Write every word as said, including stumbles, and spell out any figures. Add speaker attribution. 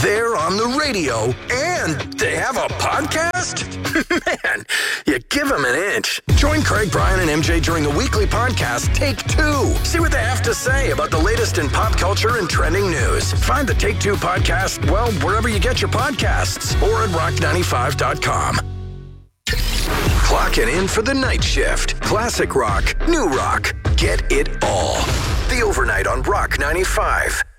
Speaker 1: They're on the radio, and they have a podcast? Man, you give them an inch. Join Craig, Brian, and M J during the weekly podcast, Take Two. See what they have to say about the latest in pop culture and trending news. Find the Take Two podcast, well, wherever you get your podcasts, or at rock ninety-five dot com. Clocking in for the night shift. Classic rock, new rock, get it all. The Overnight on Rock ninety-five.